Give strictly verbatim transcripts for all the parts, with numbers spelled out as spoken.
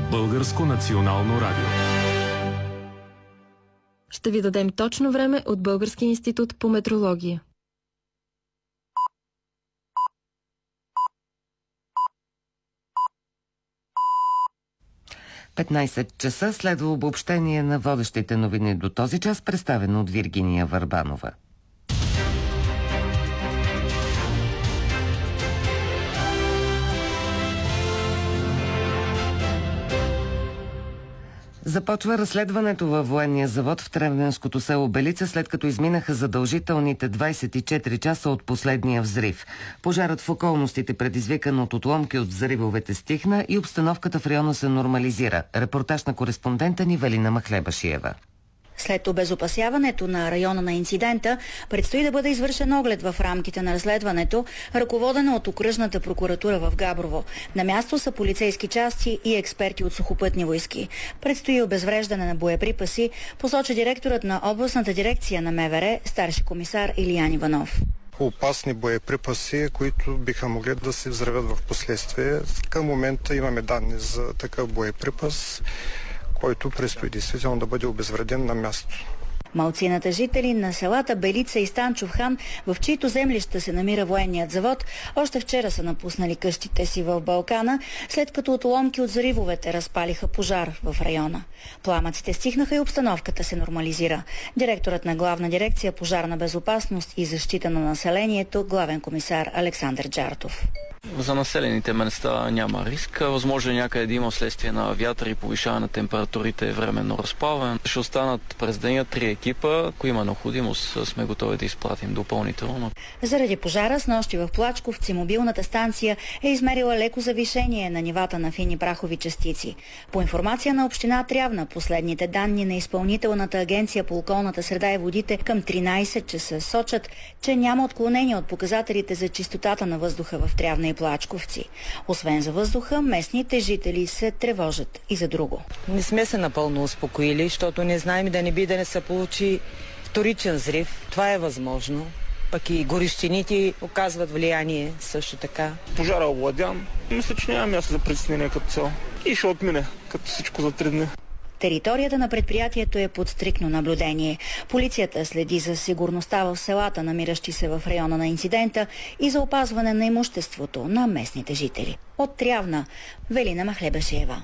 Българско национално радио. Ще ви дадем точно време от Българския институт по метрология. петнайсет часа следва обобщение на водещите новини до този час, представено от Виргиния Върбанова. Започва разследването във военния завод в Тревненското село Белица, след като изминаха задължителните двайсет и четири часа от последния взрив. Пожарът в околностите, предизвикан от отломки от взривовете, стихна и обстановката в района се нормализира. Репортаж на кореспондента ни Велина Махлебашиева. След обезопасяването на района на инцидента, предстои да бъде извършен оглед в рамките на разследването, ръководено от окръжната прокуратура в Габрово. На място са полицейски части и експерти от сухопътни войски. Предстои обезвреждане на боеприпаси, посочи директорът на областната дирекция на МВР, старши комисар Илиян Иванов. Опасни боеприпаси, които биха могли да се взривят в последствие. Към момента имаме данни за такъв боеприпас, който предстои действително да бъде обезвреден на място. Малцината жители на селата Белица и Станчов хан, в чието землища се намира военният завод, още вчера са напуснали къщите си в Балкана, след като отломки от взривовете разпалиха пожар в района. Пламъците стихнаха и обстановката се нормализира. Директорът на Главна дирекция пожарна безопасност и защита на населението, главен комисар Александър Джартов. За населените места няма риск. Възможно е някъде да има следствие на вятър и повишаване на температурите временно разплавен. Ще останат през деня три екипа. Ако има необходимост, сме готови да изпратим допълнително. Заради пожара снощи в Плачковци мобилната станция е измерила леко завишение на нивата на фини прахови частици. По информация на община Трявна, последните данни на Изпълнителната агенция по околната среда и водите към тринайсет часа сочат, че няма отклонение от показателите за чистотата на въздуха в Трявна и Плачковци. Освен за въздуха, местните жители се тревожат и за друго. Не сме се напълно успокоили, защото не знаем да не би да не се получи вторичен взрив. Това е възможно. Пък и горещините оказват влияние също така. Пожара овладян. Мисля, че няма място за притеснение като цяло. И ще отмине като всичко за три дни. Територията на предприятието е под стриктно наблюдение. Полицията следи за сигурността в селата, намиращи се в района на инцидента, и за опазване на имуществото на местните жители. От Трявна, Велина Махлебашиева.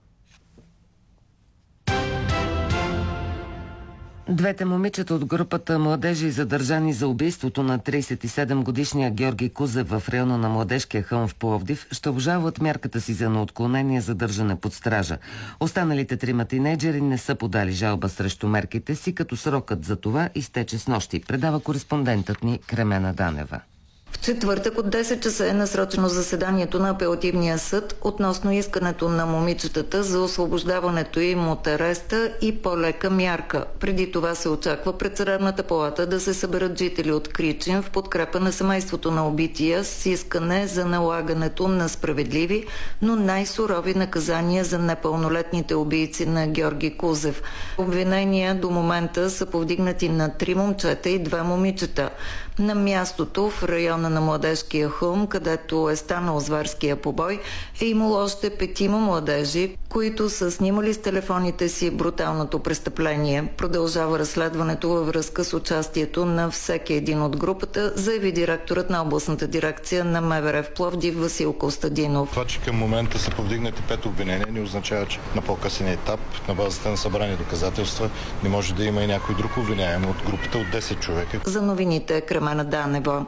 Двете момичета от групата младежи, задържани за убийството на трийсет и седем годишния Георги Кузев в района на Младежкия хълм в Пловдив, ще обжалват мярката си за неотклонение задържане под стража. Останалите трима тинейджери не са подали жалба срещу мерките си, като срокът за това изтече снощи, предава кореспондентът ни Кремена Данева. В четвъртък от десет часа е насрочено заседанието на апелативния съд относно искането на момичетата за освобождаването им от ареста и по-лека мярка. Преди това се очаква пред Съдебната палата да се съберат жители от Кричим в подкрепа на семейството на убития с искане за налагането на справедливи, но най-сурови наказания за непълнолетните убийци на Георги Кузев. Обвинения до момента са повдигнати на три момчета и две момичета. На мястото в района на Младежкия хълм, където е станал зверския побой, е имало още петима младежи, които са снимали с телефоните си бруталното престъпление. Продължава разследването във връзка с участието на всеки един от групата, заяви директорът на областната дирекция на МВР в Пловдив Васил Костадинов. Това, че към момента са повдигнати пет обвинения, не означава, че на по-късен етап, на базата на събрани доказателства, не може да има и някой друг обвиняем от групата от десет човека. За новините Кремена Данева.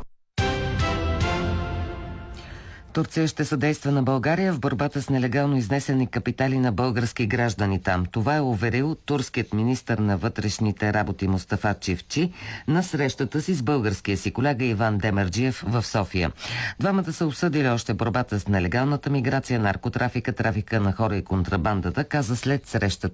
Турция ще съдейства на България в борбата с нелегално изнесени капитали на български граждани там. Това е уверил турският министър на вътрешните работи Мустафа Чивчи на срещата си с българския си колега Иван Демерджиев в София. Двамата са обсъдили още борбата с нелегалната миграция, наркотрафика, трафика на хора и контрабандата, каза след срещата